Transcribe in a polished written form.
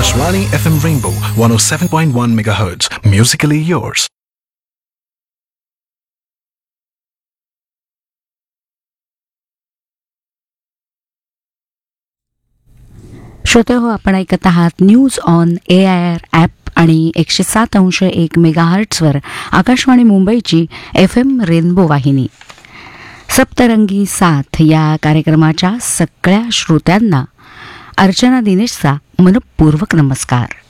Akashvani FM Rainbow 107.1 MHz. Musically yours. श्रोते हो, आपण ऐकत आहात न्यूज ऑन AIR ॲप आणि 107.1 मेगाहर्ट्झवर आकाशवाणी मुंबईची FM रेनबो वाहिनी. सप्तरंगी साथ या कार्यक्रमाच्या सगळ्या श्रोत्यांना अर्चना दिनेशचा मनपूर्वक नमस्कार.